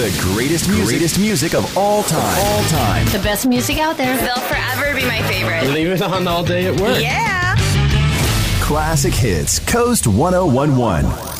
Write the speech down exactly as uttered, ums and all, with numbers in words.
The greatest music, greatest music of all time. All time. The best music out there. They'll forever be my favorite. Leave it on all day at work. Yeah. Classic Hits, Coast one oh one one.